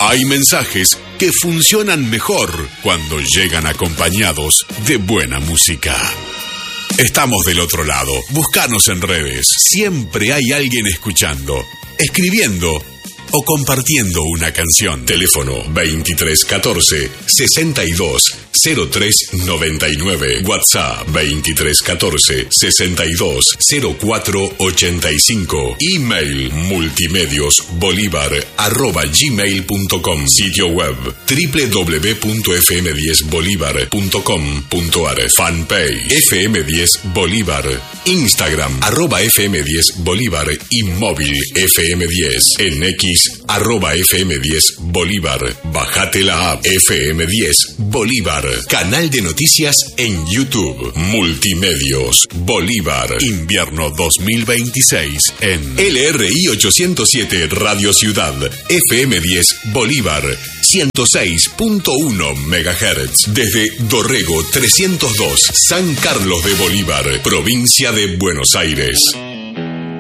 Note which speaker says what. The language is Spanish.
Speaker 1: Hay mensajes que funcionan mejor cuando llegan acompañados de buena música. Estamos del otro lado. Búscanos en redes. Siempre hay alguien escuchando, escribiendo o compartiendo una canción. Teléfono 2314 62 03 99. WhatsApp 2314 62 04 85. Email multimediosbolivar@gmail.com. Sitio web www.fm10bolivar.com.ar. Fanpage FM10 Bolívar. Instagram @FM10 Bolívar y móvil FM10. En X @FM10 Bolívar. Bájate la app FM10 Bolívar. Canal de noticias en YouTube. Multimedios Bolívar. Invierno 2026 en LRI 807 Radio Ciudad. FM10 Bolívar. 106.1 MHz. Desde Dorrego 302, San Carlos de Bolívar, provincia de Buenos Aires.